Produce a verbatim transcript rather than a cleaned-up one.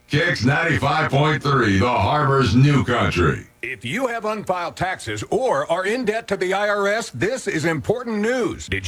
Kicks ninety-five point three, the Harbor's new country. If you have unfiled taxes or are in debt to the I R S, this is important news. Did